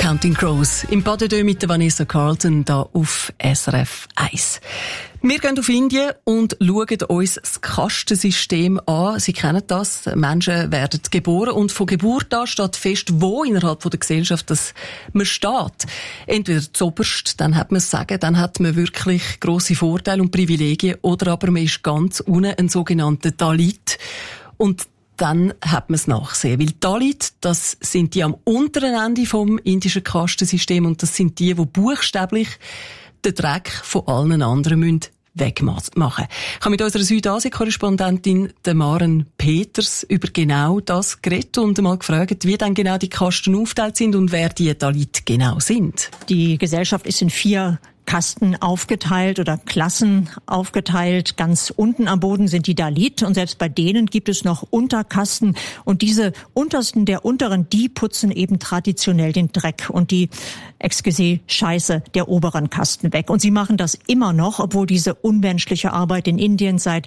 Counting Crows im Pas de Deux mit der Vanessa Carlton da auf SRF 1. Wir gehen auf Indien und schauen uns das Kastensystem an. Sie kennen das. Menschen werden geboren und von Geburt an steht fest, wo innerhalb der Gesellschaft das man steht. Entweder zuoberst, dann hat man es sagen, dann hat man wirklich grosse Vorteile und Privilegien, oder aber man ist ganz unten ein sogenannter Dalit. Und dann hat man es nachsehen. Weil Dalit, das sind die am unteren Ende vom indischen Kastensystem und das sind die buchstäblich den Dreck von allen anderen wegmachen müssen. Ich habe mit unserer Südasien-Korrespondentin Maren Peters über genau das geredet und mal gefragt, wie dann genau die Kasten aufgeteilt sind und wer die Dalit genau sind. Die Gesellschaft ist in 4 Kasten aufgeteilt oder Klassen aufgeteilt. Ganz unten am Boden sind die Dalit und selbst bei denen gibt es noch Unterkasten. Und diese untersten der unteren, die putzen eben traditionell den Dreck und die Scheiße der oberen Kasten weg. Und sie machen das immer noch, obwohl diese unmenschliche Arbeit in Indien seit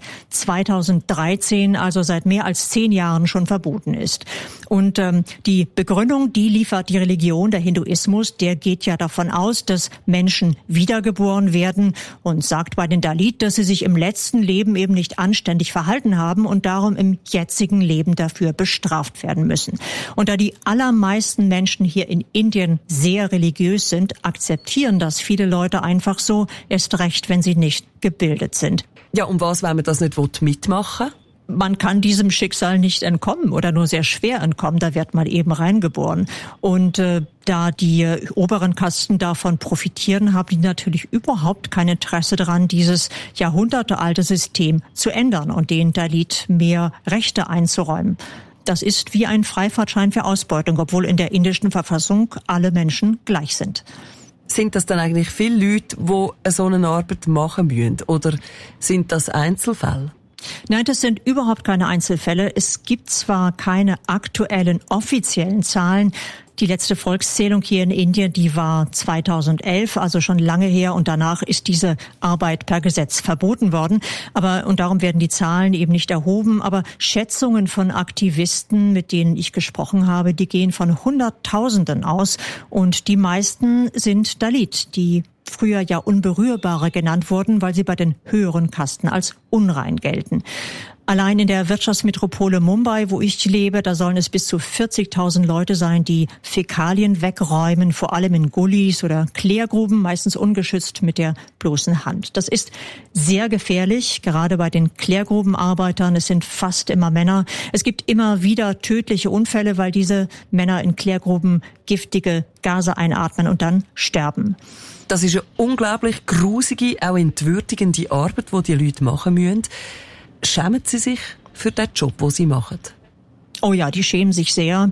2013, also seit mehr als 10 Jahren schon verboten ist. Und die Begründung, die liefert die Religion, der Hinduismus, der geht ja davon aus, dass Menschen wiedergeboren werden und sagt bei den Dalit, dass sie sich im letzten Leben eben nicht anständig verhalten haben und darum im jetzigen Leben dafür bestraft werden müssen. Und da die allermeisten Menschen hier in Indien sehr religiös sind, akzeptieren das viele Leute einfach so, erst recht, wenn sie nicht gebildet sind. Ja, und was, wenn man das nicht mitmachen will? Man kann diesem Schicksal nicht entkommen oder nur sehr schwer entkommen, da wird man eben reingeboren. Und da die oberen Kasten davon profitieren, haben die natürlich überhaupt kein Interesse daran, dieses jahrhundertealte System zu ändern und den Dalit mehr Rechte einzuräumen. Das ist wie ein Freifahrtschein für Ausbeutung, obwohl in der indischen Verfassung alle Menschen gleich sind. Sind das dann eigentlich viele Leute, die so eine Arbeit machen müssen? Oder sind das Einzelfälle? Nein, das sind überhaupt keine Einzelfälle. Es gibt zwar keine aktuellen offiziellen Zahlen. Die letzte Volkszählung hier in Indien, die war 2011, also schon lange her, und danach ist diese Arbeit per Gesetz verboten worden. Und darum werden die Zahlen eben nicht erhoben. Aber Schätzungen von Aktivisten, mit denen ich gesprochen habe, die gehen von Hunderttausenden aus. Und die meisten sind Dalit, die früher ja Unberührbare genannt wurden, weil sie bei den höheren Kasten als unrein gelten. Allein in der Wirtschaftsmetropole Mumbai, wo ich lebe, da sollen es bis zu 40.000 Leute sein, die Fäkalien wegräumen, vor allem in Gullis oder Klärgruben, meistens ungeschützt mit der bloßen Hand. Das ist sehr gefährlich, gerade bei den Klärgrubenarbeitern. Es sind fast immer Männer. Es gibt immer wieder tödliche Unfälle, weil diese Männer in Klärgruben giftige Gase einatmen und dann sterben. Das ist eine unglaublich grusige, auch entwürdigende Arbeit, die die Leute machen müssen. Schämen Sie sich für den Job, den Sie machen? Oh ja, die schämen sich sehr.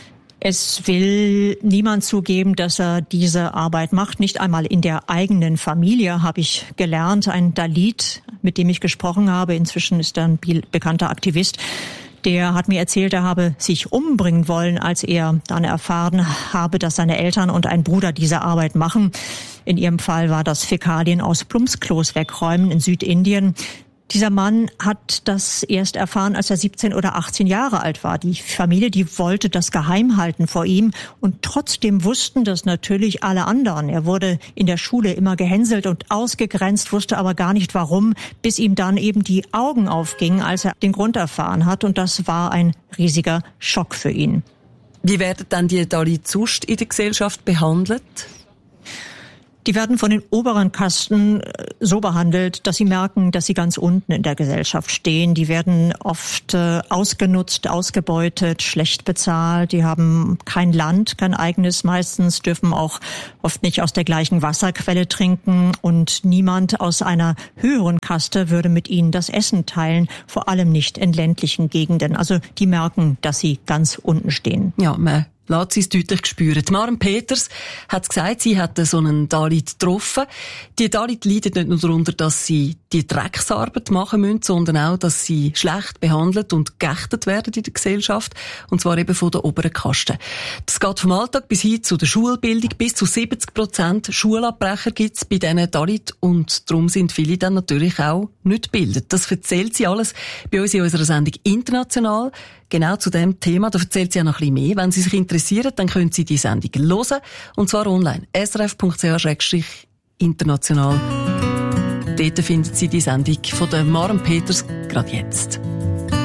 Es will niemand zugeben, dass er diese Arbeit macht. Nicht einmal in der eigenen Familie, habe ich gelernt. Ein Dalit, mit dem ich gesprochen habe, inzwischen ist er ein bekannter Aktivist, der hat mir erzählt, er habe sich umbringen wollen, als er dann erfahren habe, dass seine Eltern und ein Bruder diese Arbeit machen. In ihrem Fall war das Fäkalien aus Plumpsklos wegräumen in Südindien. Dieser Mann hat das erst erfahren, als er 17 oder 18 Jahre alt war. Die Familie, die wollte das geheim halten vor ihm und trotzdem wussten das natürlich alle anderen. Er wurde in der Schule immer gehänselt und ausgegrenzt, wusste aber gar nicht warum, bis ihm dann eben die Augen aufgingen, als er den Grund erfahren hat, und das war ein riesiger Schock für ihn. Wie werden dann die Dalit sonst in der Gesellschaft behandelt? Die werden von den oberen Kasten so behandelt, dass sie merken, dass sie ganz unten in der Gesellschaft stehen. Die werden oft ausgenutzt, ausgebeutet, schlecht bezahlt. Die haben kein Land, kein eigenes meistens, dürfen auch oft nicht aus der gleichen Wasserquelle trinken. Und niemand aus einer höheren Kaste würde mit ihnen das Essen teilen, vor allem nicht in ländlichen Gegenden. Also die merken, dass sie ganz unten stehen. Ja, lässt sie es deutlich spüren. Maren Peters hat gesagt, sie hat so einen Dalit getroffen. Die Dalit leiden nicht nur darunter, dass sie die Drecksarbeit machen müssen, sondern auch, dass sie schlecht behandelt und geächtet werden in der Gesellschaft. Und zwar eben von der oberen Kaste. Das geht vom Alltag bis hin zu der Schulbildung. Bis zu 70% Schulabbrecher gibt es bei diesen Dalit. Und darum sind viele dann natürlich auch nicht gebildet. Das erzählt sie alles bei uns in unserer Sendung international. Genau zu dem Thema, da erzählt sie ja noch ein bisschen mehr. Wenn Sie sich interessieren, dann können Sie die Sendung hören. Und zwar online. srf.ch/international. Dort finden Sie die Sendung von der Maren Peters gerade jetzt.